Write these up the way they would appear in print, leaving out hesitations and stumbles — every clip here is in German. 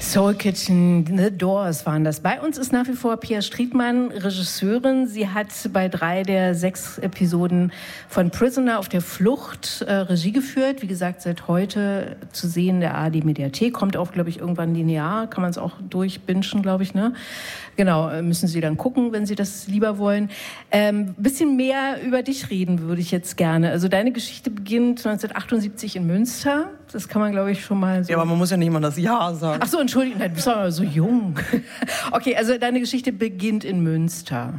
Soul Kitchen, The Doors waren das. Bei uns ist nach wie vor Pia Striedmann, Regisseurin. Sie hat bei 3 der 6 Episoden von Prisoner auf der Flucht Regie geführt. Wie gesagt, seit heute zu sehen der ARD-Mediathek. Kommt auch, glaube ich, irgendwann linear. Kann man es auch durchbingen, glaube ich, ne? Genau, müssen Sie dann gucken, wenn Sie das lieber wollen. Bisschen mehr über dich reden würde ich jetzt gerne. Also deine Geschichte beginnt 1978 in Münster. Das kann man, glaube ich, schon mal so... Ja, aber man muss ja nicht mal das Jahr sagen. Ach so, Entschuldigung, du bist aber so jung. Okay, also deine Geschichte beginnt in Münster.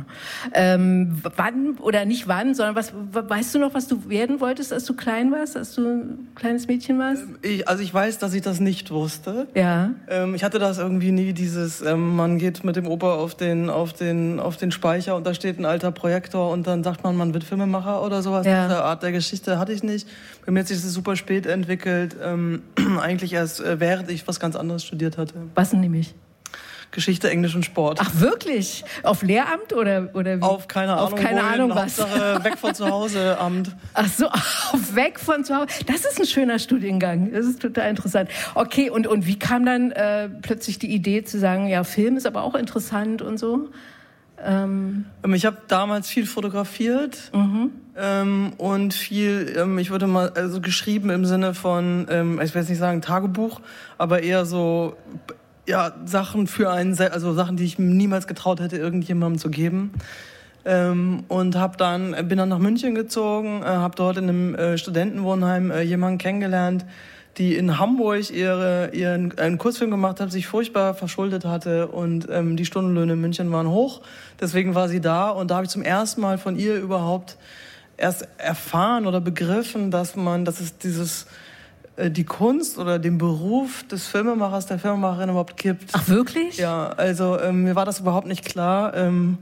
Wann, oder nicht wann, sondern weißt du noch, was du werden wolltest, als du klein warst, als du ein kleines Mädchen warst? Ich weiß, dass ich das nicht wusste. Ja. Ich hatte das irgendwie nie, dieses, man geht mit dem Opa auf den Speicher und da steht ein alter Projektor und dann sagt man wird Filmemacher oder sowas. Ja. Diese Art der Geschichte hatte ich nicht. Bei mir hat sich das super spät entwickelt. Eigentlich erst während ich was ganz anderes studiert hatte. Was denn nämlich? Geschichte, Englisch und Sport. Ach wirklich? Auf Lehramt oder wie? Auf keine Ahnung was. Weg von zu Hause Amt. Ach so, auf weg von zu Hause. Das ist ein schöner Studiengang. Das ist total interessant. Okay, und wie kam dann plötzlich die Idee zu sagen, ja, Film ist aber auch interessant und so? Ich habe damals viel fotografiert und viel, ich würde mal, also geschrieben im Sinne von, ich will jetzt nicht sagen Tagebuch, aber eher so, ja, Sachen für einen, also Sachen, die ich niemals getraut hätte, irgendjemandem zu geben. Und bin dann nach München gezogen, habe dort in einem Studentenwohnheim jemanden kennengelernt, die in Hamburg einen Kurzfilm gemacht hat, sich furchtbar verschuldet hatte und die Stundenlöhne in München waren hoch. Deswegen war sie da und da habe ich zum ersten Mal von ihr überhaupt erst erfahren oder begriffen, dass es die Kunst oder den Beruf des Filmemachers, der Filmemacherin überhaupt gibt. Ach wirklich? Ja, also mir war das überhaupt nicht klar.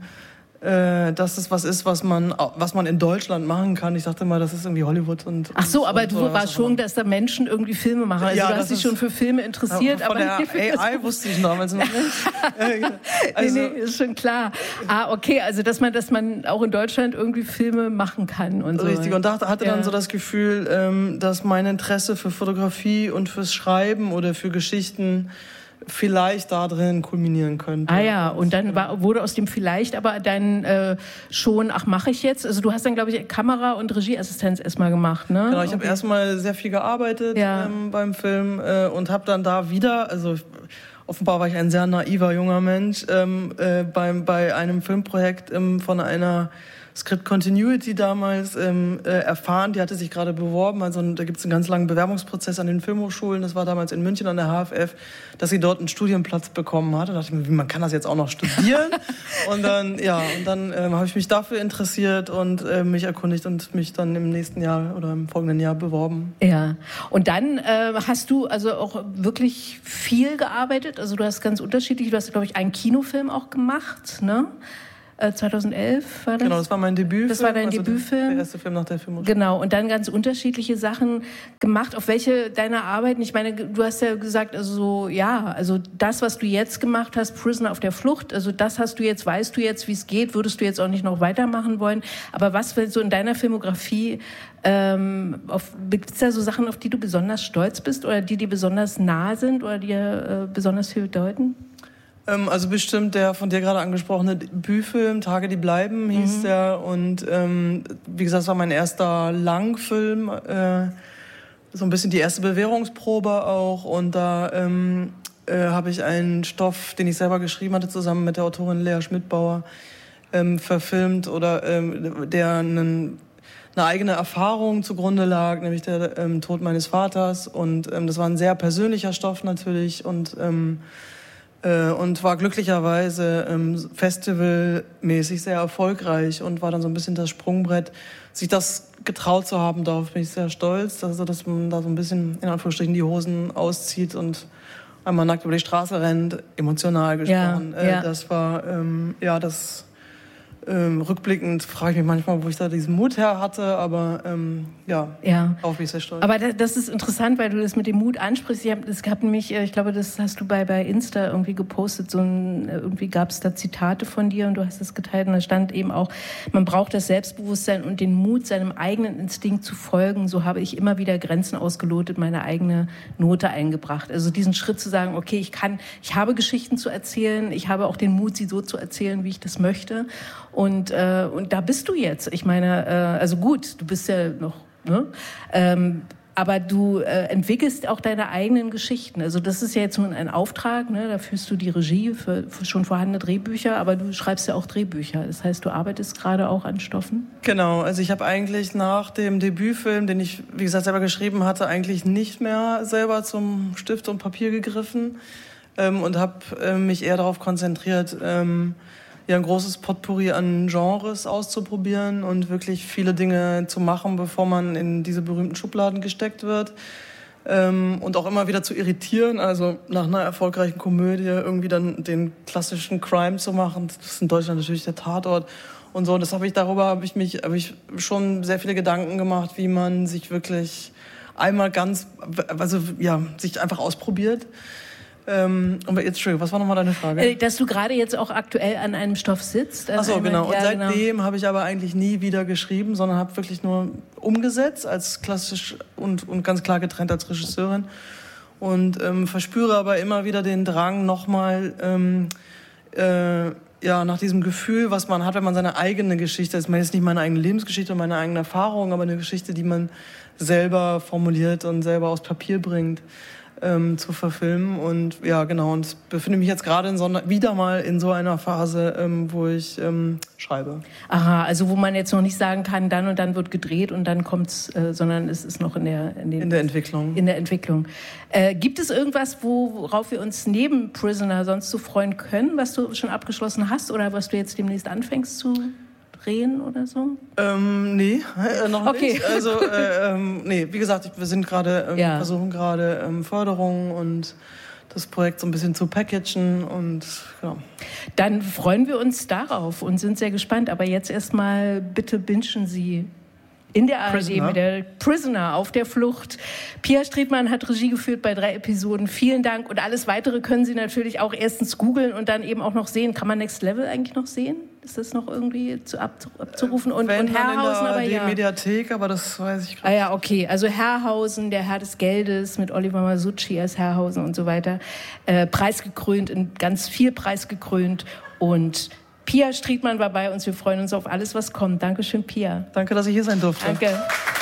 Dass es was ist, was man in Deutschland machen kann. Ich dachte mal, das ist irgendwie Hollywood und... Ach so, aber du warst schon, dass da Menschen irgendwie Filme machen. Also ja, du hast dich schon für Filme interessiert. Von der AI wusste ich damals noch nicht. Nee, ist schon klar. Okay, also dass man auch in Deutschland irgendwie Filme machen kann und so. Richtig, und hatte dann so das Gefühl, dass mein Interesse für Fotografie und fürs Schreiben oder für Geschichten vielleicht da drin kulminieren könnte. Und dann wurde aus dem vielleicht aber dann schon, mache ich jetzt? Also du hast dann, glaube ich, Kamera- und Regieassistenz erstmal gemacht, ne? Genau, ich habe erstmal sehr viel gearbeitet beim Film und habe dann da wieder, also offenbar war ich ein sehr naiver junger Mensch, bei einem Filmprojekt von einer Script Continuity damals erfahren, die hatte sich gerade beworben, also da gibt es einen ganz langen Bewerbungsprozess an den Filmhochschulen, das war damals in München an der HFF, dass sie dort einen Studienplatz bekommen hatte. Da dachte ich mir, man kann das jetzt auch noch studieren? und dann habe ich mich dafür interessiert und mich erkundigt und mich dann im nächsten Jahr oder im folgenden Jahr beworben. Ja, und dann hast du also auch wirklich viel gearbeitet, also du hast ganz unterschiedlich, du hast, glaube ich, einen Kinofilm auch gemacht, ne? 2011 war das? Genau, das war mein Debütfilm. Das war dein Debütfilm? Der erste Film nach der Filmhochschule. Genau, und dann ganz unterschiedliche Sachen gemacht. Auf welche deiner Arbeiten? Ich meine, du hast ja gesagt, also das, was du jetzt gemacht hast, Prisoner auf der Flucht, also das weißt du jetzt, wie es geht, würdest du jetzt auch nicht noch weitermachen wollen. Aber was so in deiner Filmografie, gibt es da so Sachen, auf die du besonders stolz bist oder die dir besonders nah sind oder dir besonders viel bedeuten? Also bestimmt der von dir gerade angesprochene Debütfilm, Tage, die bleiben, hieß der. Und wie gesagt, das war mein erster Langfilm, so ein bisschen die erste Bewährungsprobe auch. Und da habe ich einen Stoff, den ich selber geschrieben hatte, zusammen mit der Autorin Lea Schmidbauer, verfilmt oder der eine eigene Erfahrung zugrunde lag, nämlich der Tod meines Vaters. Und das war ein sehr persönlicher Stoff natürlich und war glücklicherweise festivalmäßig sehr erfolgreich und war dann so ein bisschen das Sprungbrett. Sich das getraut zu haben, darauf bin ich sehr stolz, also, dass man da so ein bisschen in Anführungsstrichen die Hosen auszieht und einmal nackt über die Straße rennt, emotional gesprochen. Das war, Rückblickend frage ich mich manchmal, wo ich da diesen Mut her hatte, aber auch bin ich sehr stolz. Aber das ist interessant, weil du das mit dem Mut ansprichst. Es gab nämlich, ich glaube, das hast du bei Insta irgendwie gepostet, irgendwie gab es da Zitate von dir und du hast es geteilt und da stand eben auch, man braucht das Selbstbewusstsein und den Mut, seinem eigenen Instinkt zu folgen. So habe ich immer wieder Grenzen ausgelotet, meine eigene Note eingebracht. Also diesen Schritt zu sagen, okay, ich habe Geschichten zu erzählen, ich habe auch den Mut, sie so zu erzählen, wie ich das möchte. Und da bist du jetzt. Ich meine, also gut, du bist ja noch, ne? Aber du entwickelst auch deine eigenen Geschichten. Also das ist ja jetzt nun ein Auftrag, ne? Da führst du die Regie für schon vorhandene Drehbücher, aber du schreibst ja auch Drehbücher. Das heißt, du arbeitest gerade auch an Stoffen? Genau, also ich habe eigentlich nach dem Debütfilm, den ich, wie gesagt, selber geschrieben hatte, eigentlich nicht mehr selber zum Stift und Papier gegriffen und habe mich eher darauf konzentriert, ein großes Potpourri an Genres auszuprobieren und wirklich viele Dinge zu machen, bevor man in diese berühmten Schubladen gesteckt wird. Und auch immer wieder zu irritieren, also nach einer erfolgreichen Komödie irgendwie dann den klassischen Crime zu machen. Das ist in Deutschland natürlich der Tatort und so. Und darüber habe ich schon sehr viele Gedanken gemacht, wie man sich wirklich einmal sich einfach ausprobiert. Aber jetzt, Entschuldigung, was war nochmal deine Frage? Dass du gerade jetzt auch aktuell an einem Stoff sitzt. Ach so, genau. Und seitdem habe ich aber eigentlich nie wieder geschrieben, sondern habe wirklich nur umgesetzt, als klassisch und ganz klar getrennt als Regisseurin. Und verspüre aber immer wieder den Drang, nochmal nach diesem Gefühl, was man hat, wenn man seine eigene Geschichte, das ist jetzt nicht meine eigene Lebensgeschichte und meine eigene Erfahrung, aber eine Geschichte, die man selber formuliert und selber aufs Papier bringt, zu verfilmen. Und ja, genau, und befinde mich jetzt gerade wieder mal in so einer Phase, wo ich schreibe. Aha, also wo man jetzt noch nicht sagen kann, dann und dann wird gedreht und dann kommt's, sondern es ist noch in der Entwicklung. In der Entwicklung. Gibt es irgendwas, worauf wir uns neben Prisoner sonst so freuen können, was du schon abgeschlossen hast oder was du jetzt demnächst anfängst zu drehen oder so? Nee, noch nicht. Also, wie gesagt, wir sind gerade, versuchen gerade Förderung und das Projekt so ein bisschen zu packagen und ja. Dann freuen wir uns darauf und sind sehr gespannt. Aber jetzt erstmal bitte bingen Sie in der ARD mit der Prisoner auf der Flucht. Pia Striedmann hat Regie geführt bei 3 Episoden. Vielen Dank. Und alles Weitere können Sie natürlich auch erstens googeln und dann eben auch noch sehen. Kann man Next Level eigentlich noch sehen? Ist das noch irgendwie abzurufen? Und Herrhausen, aber ja. Mediathek, aber das weiß ich gerade. Ah ja, okay. Also Herrhausen, der Herr des Geldes mit Oliver Masucci als Herrhausen und so weiter. Preisgekrönt, ganz viel preisgekrönt. Und Pia Striedmann war bei uns. Wir freuen uns auf alles, was kommt. Dankeschön, Pia. Danke, dass ich hier sein durfte. Danke.